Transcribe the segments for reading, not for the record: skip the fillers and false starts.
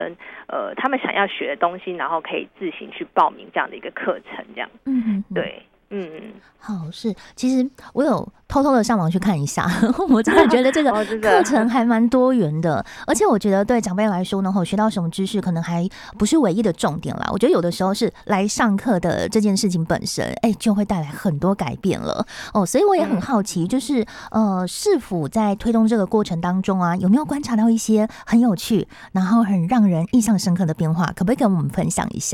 他们想要学的东西，然后可以自行去报名这样的一个课程，这样。对。 好，是，其实我有偷偷的上网去看一下，我真的觉得这个课程还蛮多元的，而且我觉得对长辈来说呢，学到什么知识可能还不是唯一的重点啦。我觉得有的时候是来上课的这件事情本身，就会带来很多改变了所以我也很好奇，就是市府在推动这个过程当中啊，有没有观察到一些很有趣，然后很让人印象深刻的变化，可不可以跟我们分享一下？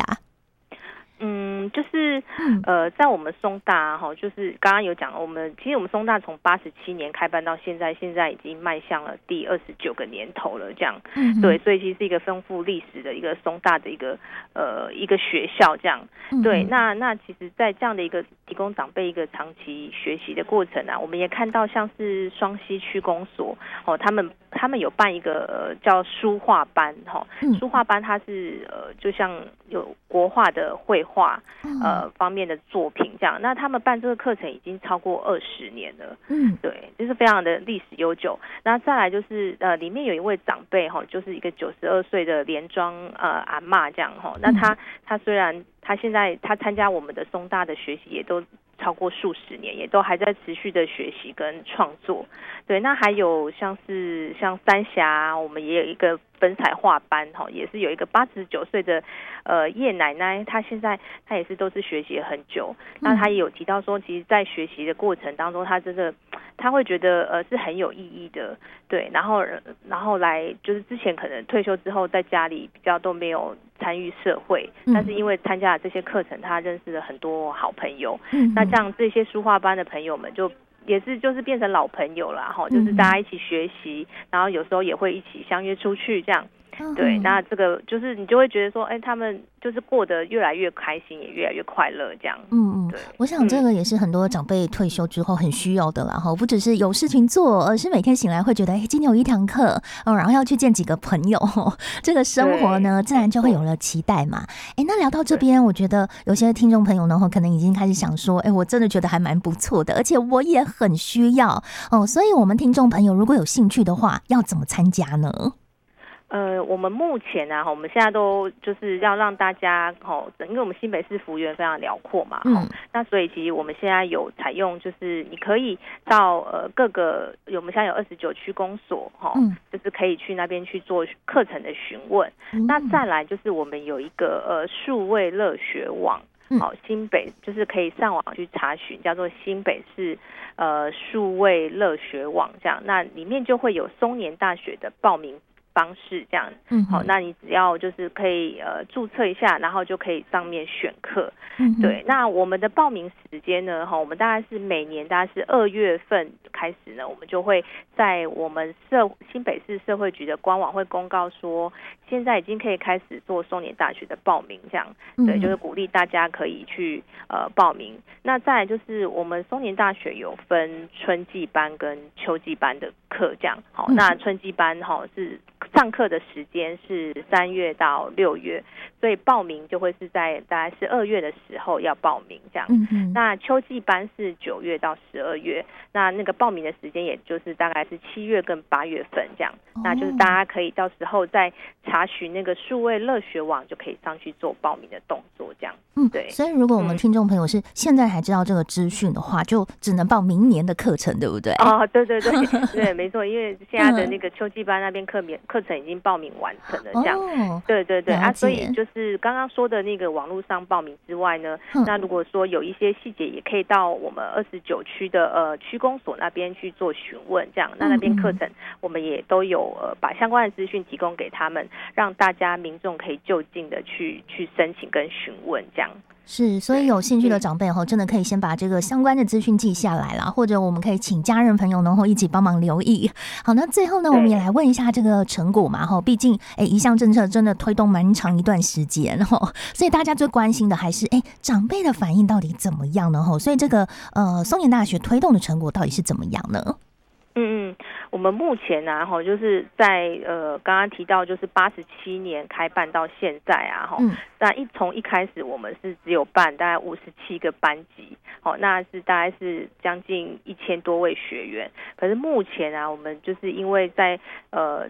就是在我们松大就是刚刚有讲，其实我们松大从87年开办到现在已经迈向了第29个年头了，这样。对，所以其实是一个丰富历史的一个松大的一个学校，这样。对，那其实，在这样的一个提供长辈一个长期学习的过程啊，我们也看到像是双溪区公所他们有办一个叫书画班书画班它是就像有国画的绘画方面的作品这样，那他们办这个课程已经超过20年了，对，就是非常的历史悠久。那再来就是里面有一位长辈就是一个92岁的连庄阿嬷这样那他虽然现在他参加我们的松大的学习也都超过数十年，也都还在持续的学习跟创作。对，那还有像三峡我们也有一个粉彩画班也是有一个89岁的叶奶奶，她现在也是都是学习很久。那她也有提到说，其实在学习的过程当中，她会觉得是很有意义的。对，然后来就是之前可能退休之后在家里比较都没有参与社会，但是因为参加了这些课程，她认识了很多好朋友。那这样这些书画班的朋友们也是就是变成老朋友啦就是大家一起学习，然后有时候也会一起相约出去这样。对，那这个就是你就会觉得说，他们就是过得越来越开心，也越来越快乐这样。对， 我想这个也是很多长辈退休之后很需要的啦不只是有事情做，而是每天醒来会觉得今天有一堂课然后要去见几个朋友这个生活呢自然就会有了期待嘛。那聊到这边，我觉得有些听众朋友呢可能已经开始想说，我真的觉得还蛮不错的，而且我也很需要所以我们听众朋友如果有兴趣的话，要怎么参加呢？ 我们目前我们现在都就是要让大家因为我们新北市幅员非常辽阔嘛那所以其实我们现在有采用，就是你可以到各个我们现在有29区公所就是可以去那边去做课程的询问。那再来就是我们有一个数位乐学网新北就是可以上网去查询，叫做新北市数位乐学网这样，那里面就会有松年大学的报名方式这样。那你只要就是可以注册一下，然后就可以上面选课。对，那我们的报名时间呢我们大概是每年大概是2月份开始呢，我们就会在我们新北市社会局的官网会公告说，现在已经可以开始做松年大学的报名这样。对，就是鼓励大家可以去报名。那再来就是我们松年大学有分春季班跟秋季班的课这样。那春季班是上课的时间是3月到6月，所以报名就会是在大概是2月的时候要报名这样。那秋季班是9月到12月，那个报名的时间也就是大概是7月跟8月份这样。那就是大家可以到时候再查询那个数位乐学网，就可以上去做报名的动作这样。对。 所以如果我们听众朋友是现在才知道这个资讯的话，就只能报明年的课程，对不对？ 对对对对，没错，因为现在的那个秋季班那边课程已经报名完成了这样。对对对所以就是刚刚说的那个网络上报名之外呢，那如果说有一些细节，也可以到我们29区的区公所那边去做询问这样。那边课程我们也都有把相关的资讯提供给他们，让大家民众可以就近的去申请跟询问这样。 是，所以有兴趣的长辈真的可以先把这个相关的资讯记下来啦，或者我们可以请家人朋友呢一起帮忙留意。好，那最后呢，我们也来问一下这个成果嘛毕竟一项政策真的推动蛮长一段时间所以大家最关心的还是长辈的反应到底怎么样呢所以这个松年大学推动的成果到底是怎么样呢？ 我们目前就是在刚刚提到就是87年开办到现在那从一开始我们是只有办大概57个班级那是大概是将近1000多位学员。可是目前我们就是因为在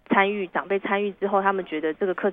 长辈参与之后，他们觉得这个课程